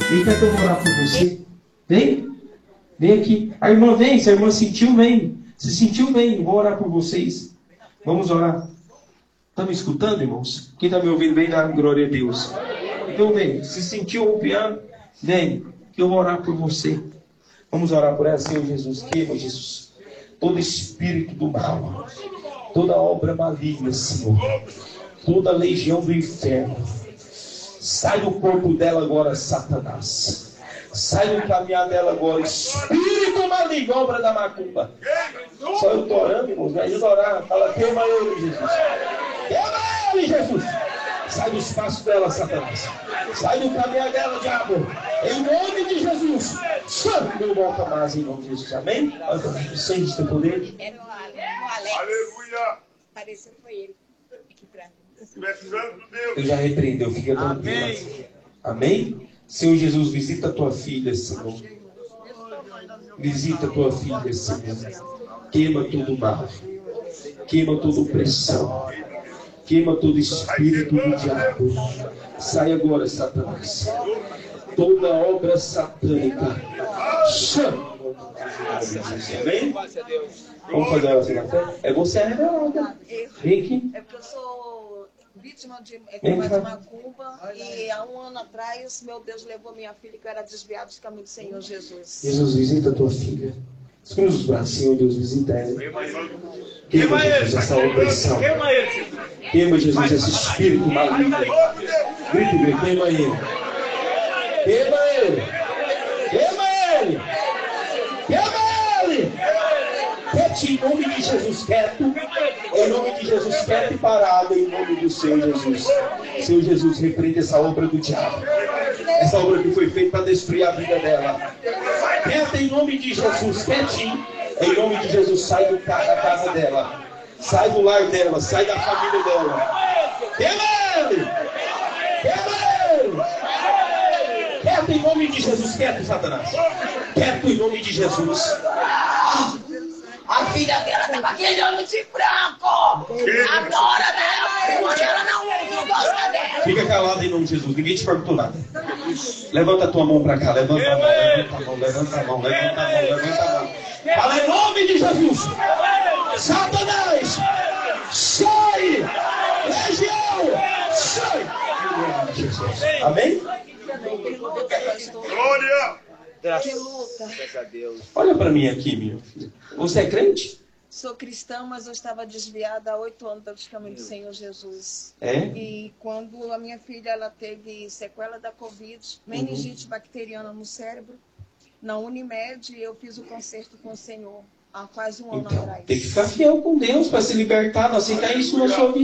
Vem cá que eu vou orar por você. Vem. Vem aqui. A irmã vem. Se a irmã sentiu, vem. Se sentiu, vem. Vou orar por vocês. Vamos orar. Estão me escutando, irmãos? Quem está me ouvindo, vem dar glória a Deus. Então vem. Se sentiu o piano, vem. Que eu vou orar por você. Vamos orar por ela, Senhor Jesus. Queima, Jesus. Todo espírito do mal. Toda obra maligna, Senhor. Toda legião do inferno. Sai do corpo dela agora, Satanás. Sai do caminhar dela agora, espírito maligno, obra da macumba. Só eu estou orando, irmãos, me ajuda a orar. Fala, queima ele, Jesus. Queima ele, Jesus. Sai do espaço dela, Satanás. Sai do caminhar dela, diabo. Em nome de Jesus. Santo, não volta mais em nome de Jesus. Amém? Sem teu poder. Era o Alex. Aleluia. Pareceu que foi ele. Aqui pra mim. Eu já repreendeu, fica tranquilo. Amém? Senhor Jesus, visita a tua filha, Senhor. Visita a tua filha, Senhor. Queima todo mal. Queima toda opressão. Queima todo espírito do diabo. Sai agora, Satanás. Toda obra satânica. Chama. Amém? Vamos fazer a oração na fé? É você a rebelada. Vem aqui. É porque eu sou vítima de macumba e há um ano atrás, meu Deus levou minha filha que eu era desviada dos caminhos do Senhor Jesus. Jesus, visita a tua filha. Cruza os braços, Senhor Deus, visita ela. Queima, Jesus, essa opressão. Queima, Jesus, esse espírito maligno. Grite bem, queima ele. Queima ele. Queima ele. Queima ele. Quieto em nome de Jesus, quieto. Em nome de Jesus, quieto e parado, em nome do Senhor Jesus. Senhor Jesus, repreende essa obra do diabo. Essa obra que foi feita para destruir a vida dela. Quieta em nome de Jesus, quietinho. Em nome de Jesus, sai da casa dela. Sai do lar dela, sai da família dela. Queima ele! Queima ele! Quieto em nome de Jesus, quieto, Satanás. Quieto em nome de Jesus. A filha dela tá com aquele olho de branco. Adora dela, porque ela não gosta dela. Fica calado em nome de Jesus, ninguém te perguntou nada. Levanta a tua mão para cá, levanta a mão, levanta a mão, levanta a mão, levanta a mão, levanta a mão. Fala em nome de Jesus. Satanás, sai! Legião, sai! Em nome de Jesus. Amém? Glória. Que luta. Olha para mim aqui, minha filha. Você é crente? Sou cristã, mas eu estava desviada há 8 anos dos caminhos do Senhor Jesus. É? E quando a minha filha ela teve sequela da Covid, meningite bacteriana no cérebro, na Unimed, eu fiz o concerto com o Senhor há quase um ano Então, atrás. tem que ficar fiel com Deus para se libertar, não aceitar isso na sua vida.